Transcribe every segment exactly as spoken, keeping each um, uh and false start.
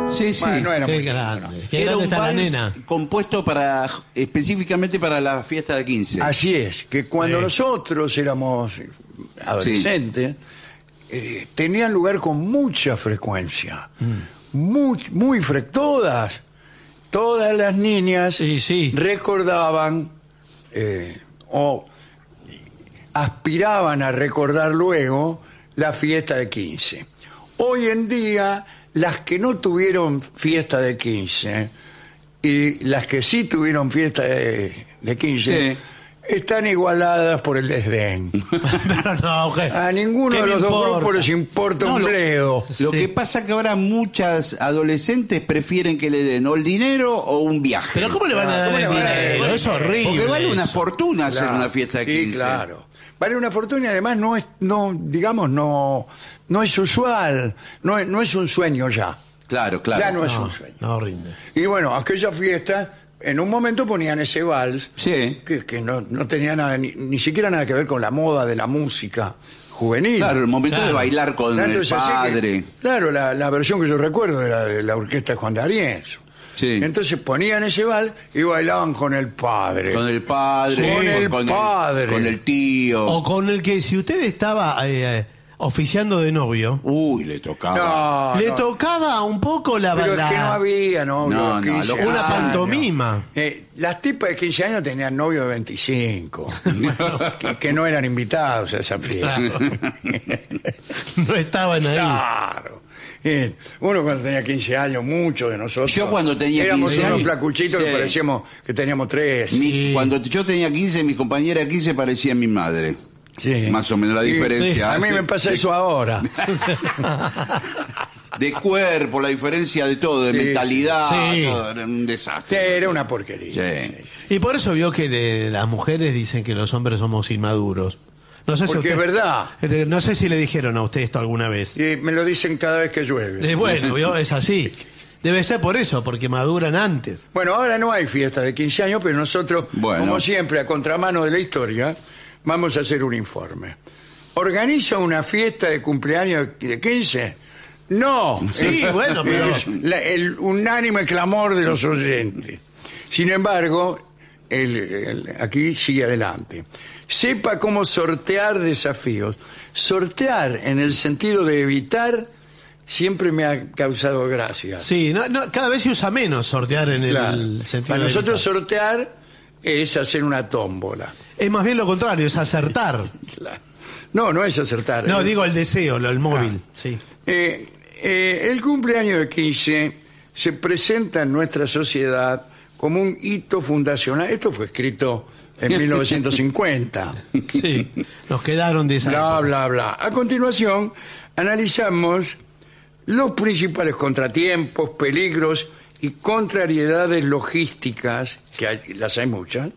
Sí, sí. Bueno, no era Qué muy grande. lindo, ¿no? Qué Era grande un está la vals nena. compuesto para específicamente para la fiesta de quince. Así es, que cuando Sí. nosotros éramos adolescentes, eh, tenían lugar con mucha frecuencia. Muy, muy fre todas, todas las niñas Sí, sí. recordaban eh, o aspiraban a recordar luego la fiesta de quince. Hoy en día, las que no tuvieron fiesta de quince y las que sí tuvieron fiesta de, de quince Sí. están igualadas por el desdén. Pero no, ¿qué- A ninguno qué de me los dos importa? grupos les importa No, un lo- bledo. Lo Sí. que pasa que ahora muchas adolescentes prefieren que le den o el dinero o un viaje. Pero ¿cómo le van a dar ¿Cómo el le van a dar el dinero? dinero? Es horrible. Porque vale una eso. fortuna hacer Claro. una fiesta de Sí, quince. claro. Vale una fortuna y además no es, no, digamos, no, no es usual, no es, no es un sueño ya. Claro, claro. Ya no es No, un sueño. no rinde. Y bueno, aquella fiesta, en un momento ponían ese vals, Sí. que, que no, no tenía nada, ni, ni siquiera nada que ver con la moda de la música juvenil. Claro, el momento Claro. de bailar con Tanto el es así que, padre. claro, la, la versión que yo recuerdo era de la orquesta de Juan de Arienzo. Sí. Entonces ponían ese vals y bailaban con el padre. Con el padre, Sí. Con el con padre. con el tío. O con el que si usted estaba eh, oficiando de novio, Uy, le tocaba. No, le no. tocaba un poco la Pero es la- que no había novio No, de no, quince lo- una años. pantomima. Eh, las tipas de quince años tenían novio de veinticinco, que, que no eran invitados a esa fiesta. No estaban ahí. Claro. Eh, uno cuando tenía quince años, muchos de nosotros. Yo cuando tenía éramos quince unos años, flacuchitos que sí. parecíamos que teníamos tres. Mi- Sí. Cuando yo tenía quince, mi compañera de quince parecía mi madre. Sí. Más o menos la Sí, diferencia. sí. A mí me pasa eso ahora. De cuerpo, la diferencia de todo, de Sí, mentalidad, sí. todo, era un Sí, desastre. era una porquería. Sí. Y por eso vio que de- las mujeres dicen que los hombres somos inmaduros. No sé si Porque usted- es verdad. Eh, No sé si le dijeron a usted esto alguna vez. Y me lo dicen cada vez que llueve. Eh, bueno, ¿vio? Es así. Debe ser por eso, porque maduran antes. Bueno, ahora no hay fiesta de quince años, pero nosotros, Bueno. como siempre, a contramano de la historia, vamos a hacer un informe. ¿Organiza una fiesta de cumpleaños de quince? No. Sí, Es- bueno, pero- es la- el unánime clamor de los oyentes. Sin embargo, el- el- aquí sigue adelante. Sepa cómo sortear desafíos. Sortear en el sentido de evitar siempre me ha causado gracia. Sí, no, no, cada vez se usa menos sortear en el Claro. sentido Para de nosotros evitar. sortear es hacer una tómbola. Es más bien lo contrario, es acertar. Claro. No, no es acertar. No, Eh, digo el deseo, lo, el móvil. Sí. eh, eh, el cumpleaños de quince se presenta en nuestra sociedad como un hito fundacional. Esto fue escrito en mil novecientos cincuenta. Sí, nos quedaron de esa Bla, época. bla, bla. A continuación, analizamos los principales contratiempos, peligros y contrariedades logísticas, que hay- las hay muchas.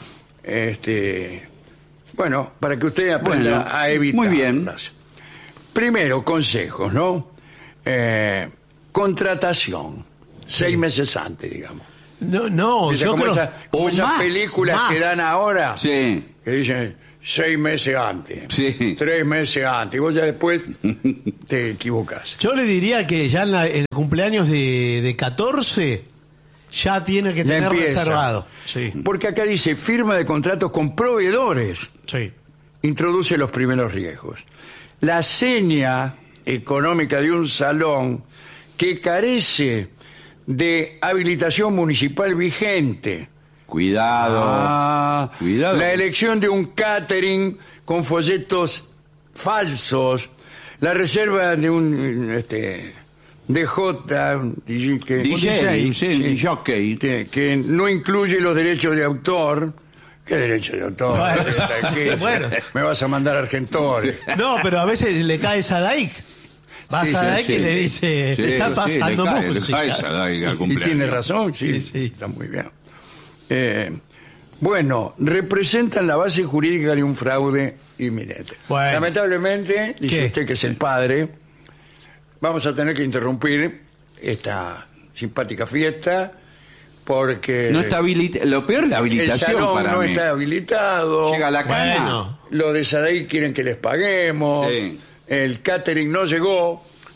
Este, bueno, para que usted aprenda Bueno, a evitarlas. muy bien. Primero, consejos, ¿no? Eh, contratación. Seis meses antes, digamos. No, no, Viste, yo como creo... esa- como o esas más, películas más. que dan ahora, Sí. que dicen seis meses antes, Sí. tres meses antes, y vos ya después te equivocas. Yo le diría que ya en, la- en el cumpleaños de, de catorce ya tiene que Ya tener empieza. reservado. Sí, Porque acá dice firma de contratos con proveedores, sí. introduce los primeros riesgos. La seña económica de un salón que carece de habilitación municipal vigente. Cuidado. Ah, Cuidado. La elección de un catering con folletos falsos, la reserva de un este, D J, un D J, que, D J, un sí, un jockey. que, que no incluye los derechos de autor. ¿Qué derechos de autor? Bueno, ¿Qué? bueno. Me vas a mandar a Argentores. No, pero a veces le cae Sadaik. Va a Sí, sí, Sadaik sí. y le dice, Sí, está sí, pasando le cae, le música. cae Sadaik al Y cumpleaños. tiene razón, sí, Sí, sí. está muy bien. Eh, bueno, representan la base jurídica de un fraude inminente. Bueno. Lamentablemente, dice ¿Qué? usted que es el padre, vamos a tener que interrumpir esta simpática fiesta porque No está habilitado. Lo peor es la el habilitación salón para no mí. está habilitado. Llega la cana. Bueno. Los de Sadai quieren que les paguemos. Sí. El catering no llegó.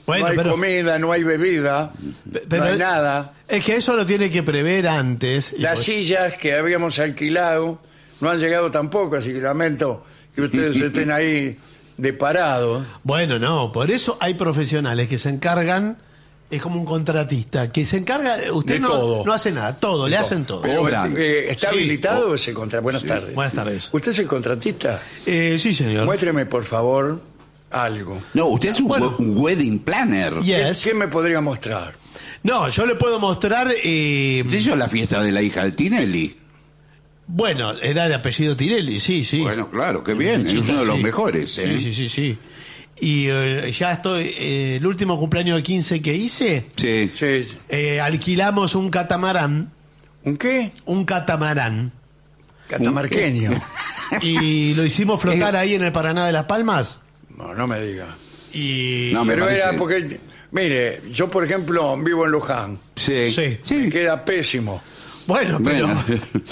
Bueno, no hay pero- comida, no hay bebida, pero no hay es- nada. Es que eso lo tiene que prever antes. y Las pues- sillas que habíamos alquilado no han llegado tampoco, así que lamento que ustedes estén ahí de parado. Bueno, no, por eso hay profesionales que se encargan, es como un contratista, que se encarga, usted De no, todo. no hace nada, todo, le hacen todo. Pero, Cobran. eh, ¿Está Sí. habilitado ese contrato? Buenas tardes. Buenas tardes. ¿Usted es el contratista? Eh, sí, señor. Muéstreme, por favor, algo. No, usted es un, Bueno. we- un wedding planner. Yes. ¿Qué me podría mostrar? No, yo le puedo mostrar, eh, ¿Usted hizo la fiesta de la hija de Tinelli? bueno, era de apellido Tirelli, sí, sí. Bueno, claro, qué bien. Es Chica, uno de los sí. mejores. ¿eh? Sí, sí, sí, sí. Y eh, ya estoy, eh, el último cumpleaños de quince que hice, Sí. Sí, sí. eh, alquilamos un catamarán, ¿Un qué? un catamarán, Catamarqueño. y lo hicimos flotar ahí en el Paraná de Las Palmas. No, no me diga. Y No, me Pero era parece- porque, mire, yo por ejemplo vivo en Luján. Sí. Sí. Me queda pésimo. bueno, pero Bueno,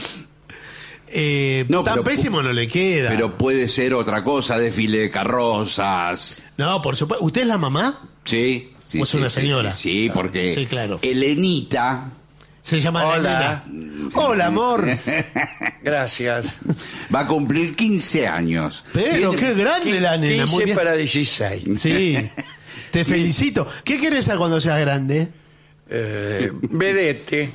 eh, No, tan pero- pésimo no le queda. pero puede ser otra cosa, desfile de carrozas. No, por supuesto. ¿Usted es la mamá? Sí. sí ¿O es sí, una sí, señora? Sí, sí, porque Sí, claro. Elenita Se llama Hola. la nena. Hola, amor. Gracias. va a cumplir quince años. Pero Tiene- qué grande la nena. Muy quince bien. para dieciséis. Sí. Te felicito. ¿Qué quieres ser cuando seas grande? Eh, vedete.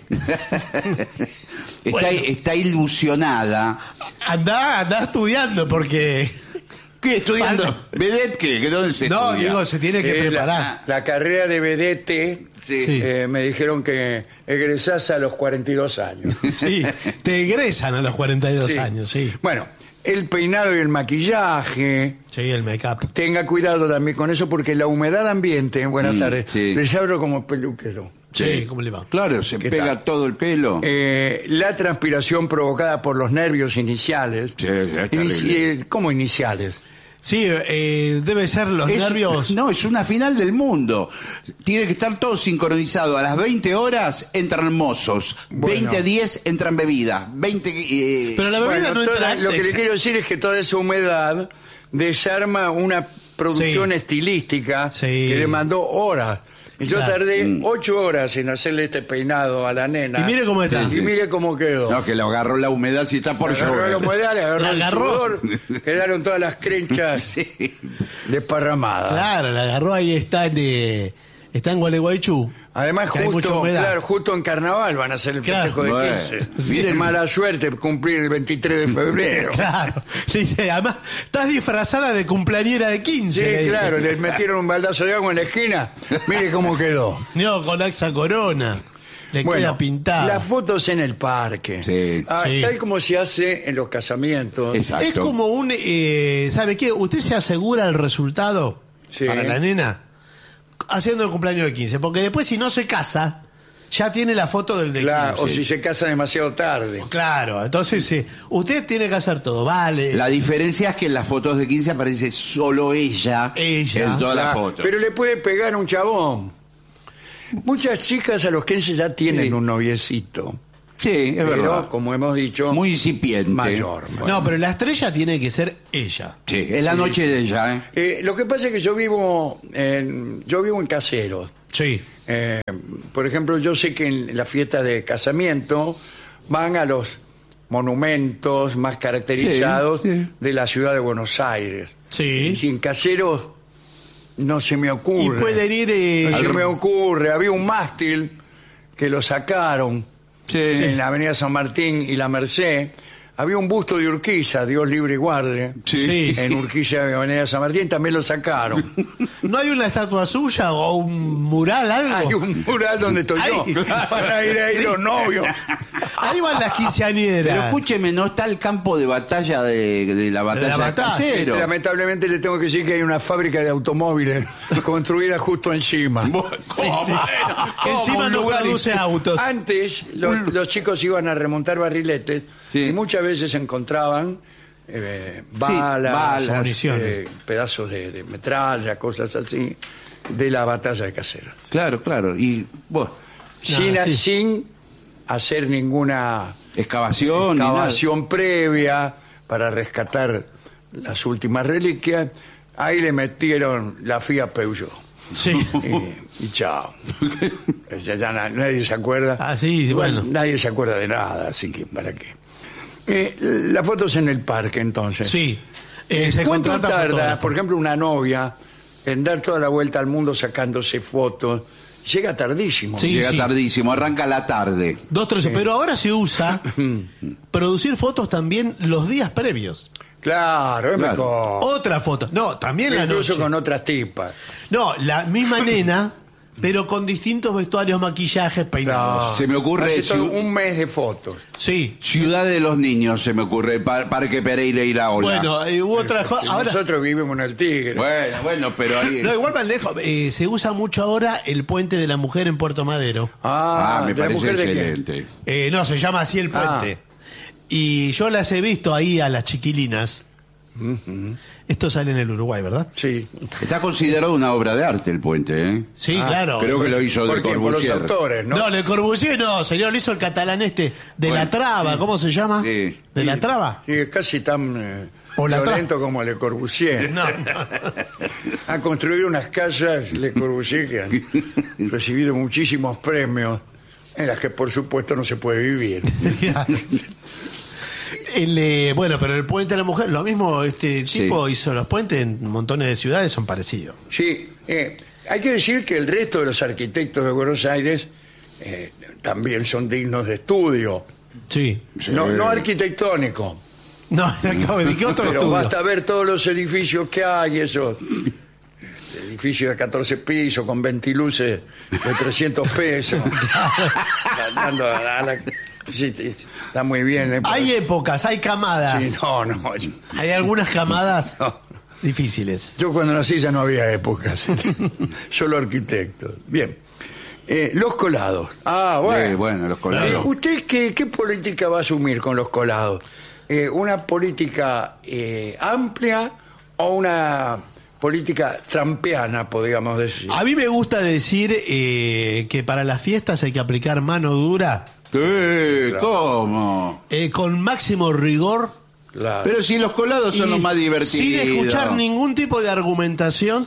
Está, Bueno. está ilusionada. Anda, anda estudiando porque... ¿Qué? ¿Estudiando? Falta- ¿Vedette qué? ¿Que ¿Dónde se No, estudia? digo, se tiene que Eh, la, preparar. la carrera de vedete, Sí. Sí. eh, me dijeron que egresás a los cuarenta y dos años. Sí, te egresan a los cuarenta y dos Sí. años, sí. Bueno, el peinado y el maquillaje. Sí, el make-up. Tenga cuidado también con eso porque la humedad ambiente, buenas Mm, tardes, sí. les hablo como peluquero. Sí, ¿cómo le va? Claro, se ¿Qué pega tal? todo el pelo. Eh, la transpiración provocada por los nervios iniciales. Sí, es terrible. Inici- ¿Cómo iniciales? Sí, eh, debe ser los Es- nervios. No, es una final del mundo. Tiene que estar todo sincronizado. A las veinte horas entran mozos. Bueno. veinte a diez entran bebidas. veinte... eh, Pero la bebida Bueno, no toda- entra lo que antes. le quiero decir es que toda esa humedad desarma una producción Sí. estilística Sí. que demandó horas. Y yo Claro. tardé ocho horas en hacerle este peinado a la nena. Y mire cómo está. Y mire cómo quedó. No, que lo agarró la humedad si está por Le agarró la llover. humedad, le agarró La el agarró. sudor, quedaron todas las crenchas Sí. desparramadas. Claro, la agarró ahí, está en, eh, está en Gualeguaychú. Además, Que hay mucha justo, humedad. claro, justo en carnaval van a hacer el Claro. festejo de Bueno. quince. Sí. Miren, mala suerte cumplir el veintitrés de febrero. Claro. Le dice, además, estás disfrazada de cumpleañera de quince. le Sí, dice. claro, les metieron un baldazo de agua en la esquina. Mire cómo quedó. No, con Axa Corona. Le Bueno, queda pintado. las fotos en el parque. Sí. Ah, Sí. Tal como se hace en los casamientos. Exacto. Es como un... Eh, ¿Sabe qué? ¿Usted se asegura el resultado Sí. para la nena? Haciendo el cumpleaños de quince. Porque después, si no se casa, ya tiene la foto del de Claro, quince. o si se casa demasiado tarde. Claro, entonces sí, usted tiene que hacer todo, vale. La diferencia es que en las fotos de quince aparece solo ella, Ella. en toda la Claro, foto. Pero le puede pegar a un chabón. Muchas chicas a los quince ya tienen Sí. un noviecito. Sí, es Pero, verdad. como hemos dicho, Muy incipiente. mayor. Bueno. No, pero la estrella tiene que ser ella. Sí, es la noche de ella, ¿eh? Eh, lo que pasa es que yo vivo en, yo vivo en Caseros. Sí. Eh, por ejemplo, yo sé que en la fiesta de casamiento van a los monumentos más caracterizados Sí, sí. de la ciudad de Buenos Aires. Sí. Y en Caseros no se me ocurre. Y pueden ir... eh, No se al- me ocurre. Había un mástil que lo sacaron Sí. en la avenida San Martín y la Merced. Había un busto de Urquiza, Dios libre y guarde. Sí. En Urquiza y avenida San Martín también lo sacaron. ¿No hay una estatua suya o un mural, algo? Hay un mural donde estoy yo. Ay, claro. Para ir ahí Sí. los novios. Ahí van las Pero quinceañeras. escúcheme, no está el campo de batalla de, de la batalla de, batalla. Casero. Lamentablemente le tengo que decir que hay una fábrica de automóviles construida justo encima. ¿Cómo? Sí, sí. Que ¿Cómo? encima Un no lugar produce autos. Antes los, los chicos iban a remontar barriletes Sí. y muchas veces encontraban eh, balas, balas, municiones. eh, pedazos de, de metralla, cosas así, de la batalla de Caseros. Claro, claro. Y, bueno, Sin, sí. sin hacer ninguna excavación. ni nada. excavación previa para rescatar las últimas reliquias, ahí le metieron la Fiat Peugeot. Sí. y, y chao. ya, ya na- nadie se acuerda. Ah, sí, bueno. Nadie se acuerda de nada, así que ¿para qué? Eh, las fotos en el parque, entonces. Sí. Eh, se ¿Cuánto contrata tarda, fotógrafo. por ejemplo, una novia en dar toda la vuelta al mundo sacándose fotos? Llega tardísimo. Sí. Llega tardísimo, arranca la tarde. Dos, tres, pero ahora se usa producir fotos también los días previos. Claro, es Claro. mejor. Otra foto. No, también la Incluso noche. con otras tipas. No, la misma nena, pero con distintos vestuarios, maquillajes, peinados. Se me ocurre Hace todo ciu- un mes de fotos. Sí. Ciudad de los Niños, se me ocurre, Par- Parque Pereira Iraola. Bueno, eh, hubo otra cosa. Ahora, Nosotros vivimos en el Tigre. bueno, bueno, pero ahí... no, igual más lejos. eh, se usa mucho ahora el puente de la mujer en Puerto Madero. Ah, Ah, me ¿de la parece mujer de quién? excelente. Eh, no, se llama así el puente. Y yo las he visto ahí a las chiquilinas. Esto sale en el Uruguay, ¿verdad? Sí. Está considerado una obra de arte el puente, ¿eh? Sí, Ah, claro. Creo que lo hizo de Por, quién? Por los Corbusier. autores, ¿no? No, Le Corbusier no, señor, lo hizo el catalán este de Bueno, la traba, ¿cómo se llama? Sí. ¿De la traba? Sí, es casi tan eh, O la violento como Le Corbusier. No, no. Ha construido unas casas, Le Corbusier, que han recibido muchísimos premios, en las que por supuesto no se puede vivir. El, eh, bueno, pero el puente de la mujer, lo mismo este Sí. tipo hizo los puentes en montones de ciudades, son parecidos. Sí, eh, hay que decir que el resto de los arquitectos de Buenos Aires eh, también son dignos de estudio. Sí. No, no arquitectónico, No, acabo de- ¿qué otro pero estudio? basta ver todos los edificios que hay, esos este, edificios de catorce pisos con ventiluces de trescientos pesos. Dando a la- sí, sí, está muy bien. ¿eh? Hay épocas, hay camadas. Sí, no, no. Yo, Hay algunas camadas no. difíciles. Yo cuando nací ya no había épocas, solo arquitectos. Bien. Eh, los colados. Ah, bueno. Eh, bueno, los colados. Eh, ¿Usted qué, qué política va a asumir con los colados? Eh, ¿Una política eh, amplia o una política trampeana, podríamos decir? A mí me gusta decir eh, que para las fiestas hay que aplicar mano dura, ¿Qué? ¿Cómo? eh, con máximo rigor, Claro. Pero si los colados son y los más divertidos. sin escuchar ningún tipo de argumentación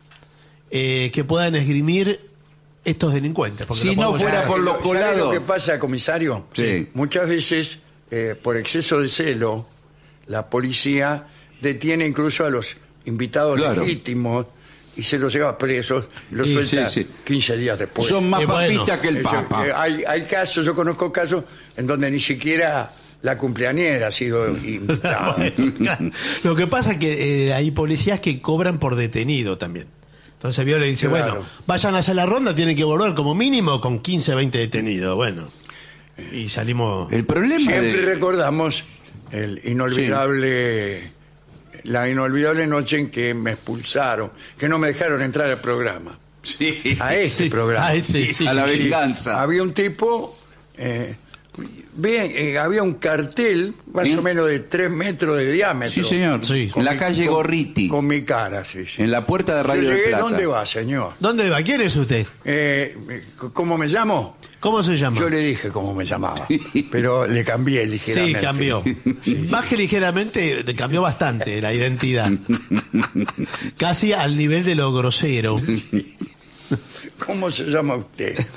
eh, que puedan esgrimir estos delincuentes. porque Si lo no podemos fuera llamar por así. los ¿Sabe colados. lo que pasa, comisario? Sí. Muchas veces, eh, por exceso de celo, la policía detiene incluso a los invitados Claro. legítimos y se los lleva presos y los Sí, suelta sí, sí. quince días después. Son más Eh, bueno. papistas que el Eso, Papa. eh, hay, hay casos, yo conozco casos en donde ni siquiera la cumpleañera ha sido invitada. Bueno, lo que pasa es que eh, hay policías que cobran por detenido también. Entonces Viola dice, Claro. bueno, vayan a hacer la ronda, tienen que volver como mínimo con quince, veinte detenidos. Bueno, y salimos... El problema Siempre de... recordamos el inolvidable, la inolvidable noche en que me expulsaron, que no me dejaron entrar al programa, Sí. a ese Sí, programa. a ese, sí. A la Sí, venganza. había un tipo, eh, bien, eh, había un cartel más ¿Sí? o menos de tres metros de diámetro. Sí, señor. Sí. En la mi- calle con- Gorriti. Con mi cara, sí, sí. En la puerta de Yo Radio de llegué, Plata. ¿dónde va, señor? ¿Dónde va? ¿Quién es usted? Eh, ¿Cómo me llamo? ¿Cómo se llama? Yo le dije cómo me llamaba, pero le cambié Sí, ligeramente. cambió. Más que ligeramente, le cambió bastante la identidad. Casi al nivel de lo grosero. ¿Cómo se llama usted?